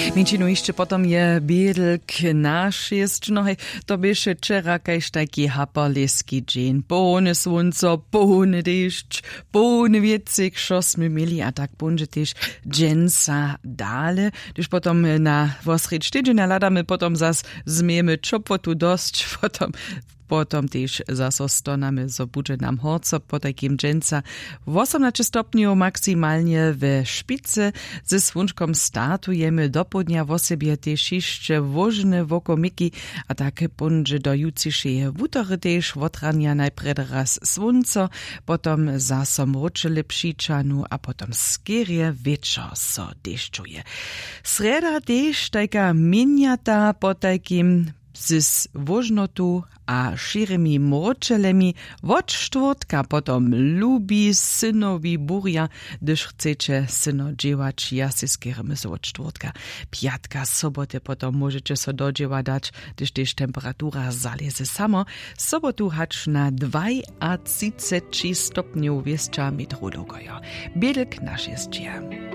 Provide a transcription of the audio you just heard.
Mięcinu jeszcze potom je biedlk nasz jest, no hej, to bysze wczera kajś taki haperleski dzień. Pełne słońce, pełny deszcz, pełny wiecyk, szosmy mieli, a tak będzie też dżęsa dale. Gdyż potom na wosrecz tydzienia ladamy, potom zas zmiemy czopotu dość, potom też zasostonamy, zo bude nam horco po takim dżęsa 18 stopniu maksymalnie w szpicy. Ze słonczkom startujemy do południa w osobie też jeszcze wożne wokomiki, a tak będzie do jutrzejszej wutory też od rania najpierw raz słońce, potom zaso mroczele przyczanu, a potom skierie wieczor so deszczuje. Sreda też taka miniata po takim z wożnotu a szyrymi mroczelemi od czwartka potom lubi synowi burja, gdyż chcecie syno dziewać, ja się skieramy z od czwartka. Piatka, soboty potom możecie so dodzieła dać, gdyż też temperatura zależy samo. Sobotu hacz na 32 stopniów wieszcza meteorologoja. Bielek nasz jest